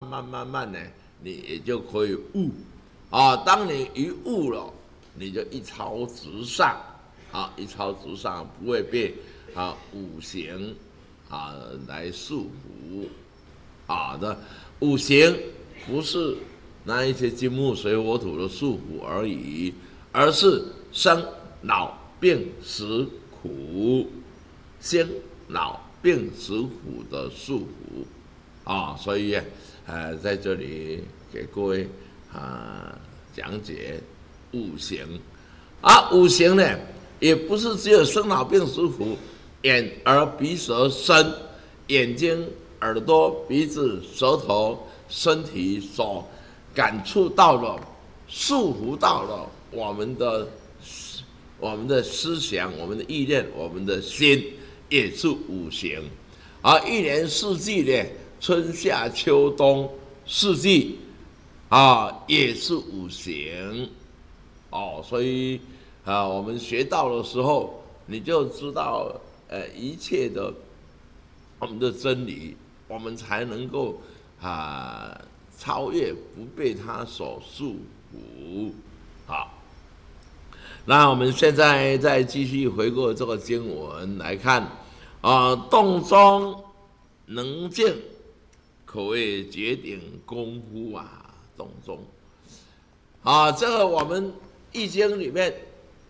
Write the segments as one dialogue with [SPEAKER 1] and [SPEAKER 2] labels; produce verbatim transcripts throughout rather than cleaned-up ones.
[SPEAKER 1] 慢慢慢呢，你也就可以悟啊。当你一悟了，你就一超直上啊，一超直上，不会被啊五行啊来束缚啊的。五行不是那一些金木水火土的束缚而已，而是生老病死苦，生老病死苦的束缚啊。所以呃，在这里给各位啊讲解五行啊，五行呢也不是只有生老病死苦，眼耳鼻舌身，眼睛、耳朵、鼻子、舌头、身体所感触到了、束缚到了我们的我们的思想、我们的意念、我们的心，也是五行。而一年四季呢，春夏秋冬四季啊，也是五行哦。所以啊，我们学到的时候，你就知道呃一切的我们的真理，我们才能够啊超越，不被它所束缚。好，那我们现在再继续回过这个经文来看啊，动中能静，可谓绝顶功夫啊。动中啊，这个我们易经里面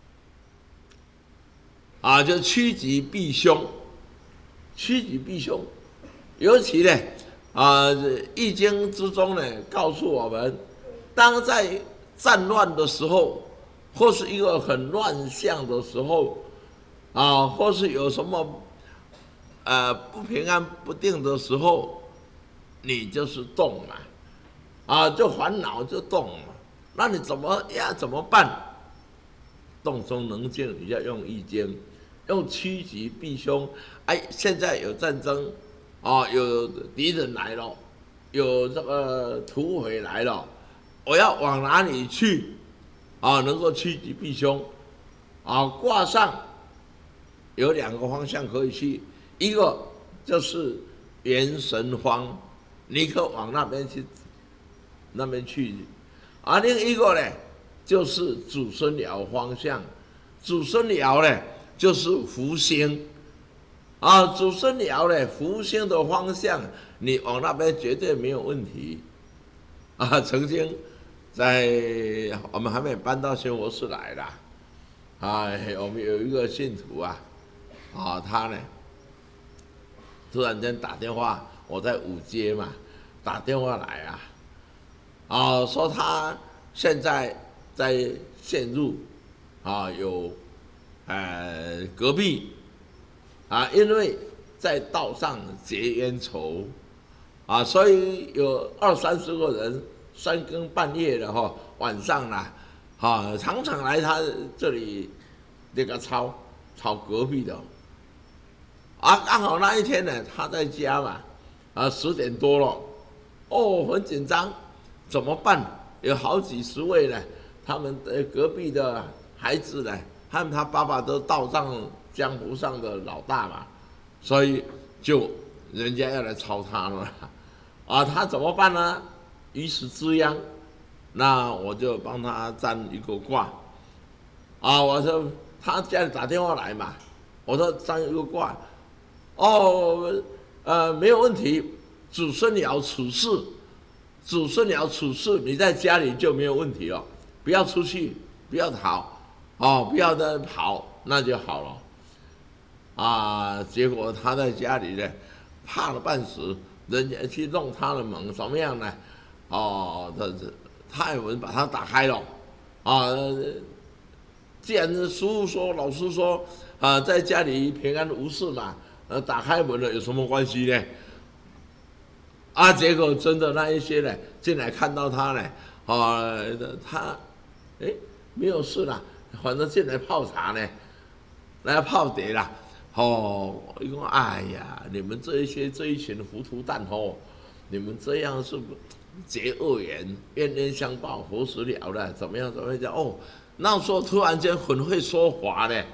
[SPEAKER 1] 啊，就趋吉避凶，趋吉避凶。尤其呢，啊，易经之中呢，告诉我们，当在战乱的时候，或是一个很乱象的时候，啊，或是有什么呃不平安不定的时候，你就是动嘛，啊，就烦恼就动嘛。那你怎么呀？怎么办？动中能静，你要用易经，用趋吉避凶。哎，现在有战争，啊，有敌人来了，有这个土匪来了，我要往哪里去？啊，能够趋吉避凶。啊，卦上有两个方向可以去，一个就是元神方，你可往那边去，那边去。啊，另一个呢，就是祖孙爻方向，祖孙爻呢就是福星，啊，祖孙爻呢福星的方向，你往那边绝对没有问题。啊，曾经在我们还没搬到新活寺来啦，啊，我们有一个信徒啊，啊，他呢突然间打电话，我在五街嘛，打电话来啊。啊，说他现在在陷入啊有呃隔壁啊，因为在道上结冤仇啊，所以有二三十个人三更半夜的哈，晚上啦，啊，常常来他这里那个抄抄隔壁的啊，刚好那一天呢，他在家嘛，啊，十点多了，哦，很紧张。怎么办？有好几十位呢，他们的隔壁的孩子呢，他们他爸爸都道上江湖上的老大嘛，所以就人家要来抄他了，啊，他怎么办呢？于是之殃，那我就帮他占一个卦，啊，我说他家里打电话来嘛，我说占一个卦，哦，呃，没有问题，子孙爻处事。祖孙爻处事，你在家里就没有问题了，不要出去，不要逃，哦，不要再跑，那就好了。啊，结果他在家里呢，怕了半死，人家去弄他的门，怎么样呢？哦，他他有人把他打开了，啊，既然是师父说，老师说，啊，在家里平安无事嘛，呃，打开门了有什么关系呢？啊，结果真的那一些呢，进来看到他呢，啊，他，哎，没有事了，反正进来泡茶呢，来泡茶啦，哦，一共哎呀，你们这一些这一群糊涂蛋哦，你们这样是结恶缘，冤冤相报何时了了？怎么样？怎么样？哦，那时候突然间很会说话呢，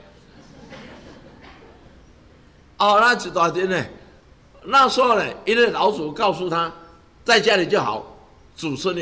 [SPEAKER 1] 哦，那一大天呢。那时候呢，因为老祖告诉他， 在家里就好，祖孙